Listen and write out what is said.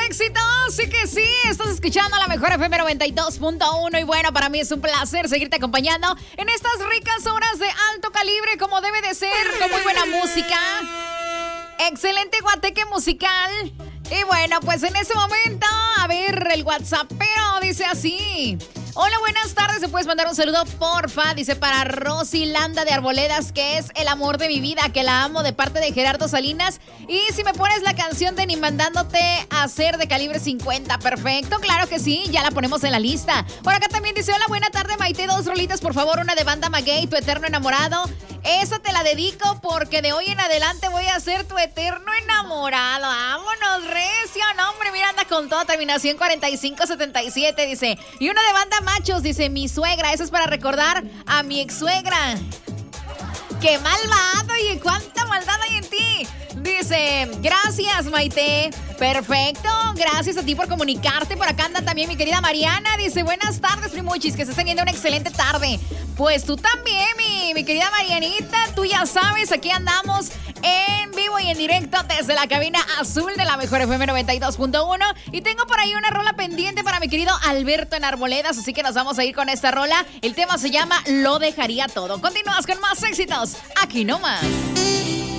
éxitos, sí que sí. Estás escuchando la mejor FM 92.1 y bueno, para mí es un placer seguirte acompañando en estas ricas horas de alto calibre como debe de ser, con muy buena música. Excelente guateque musical. Y bueno, pues en ese momento, a ver, el WhatsApp, pero dice así. Hola, buenas tardes. ¿Se puedes mandar un saludo, porfa? Dice para Rosy Landa de Arboledas, que es el amor de mi vida, que la amo, de parte de Gerardo Salinas. Y si me pones la canción de Ni mandándote a hacer de calibre 50, perfecto, claro que sí, ya la ponemos en la lista. Por acá también dice, hola, buena tarde, Maite, 2 rolitas, por favor, una de Banda Maguey, Tu Eterno Enamorado. Esa te la dedico porque de hoy en adelante voy a ser tu eterno enamorado. Vámonos, recio, no, hombre, mira, anda con todo, terminación 4577, dice. Y una de Banda Machos, dice, mi suegra, eso es para recordar a mi ex suegra. ¡Qué malvado! Oye, ¿cuánta maldad hay en ti? Dice, gracias, Maite. Perfecto, gracias a ti por comunicarte. Por acá anda también mi querida Mariana. Dice, buenas tardes, primuchis, que estés teniendo una excelente tarde. Pues tú también, mi querida Marianita. Tú ya sabes, aquí andamos en vivo y en directo desde la cabina azul de la mejor FM 92.1. Y tengo por ahí una rola pendiente para mi querido Alberto en Arboledas, así que nos vamos a ir con esta rola. El tema se llama Lo Dejaría Todo. Continúas con más éxitos, aquí nomás.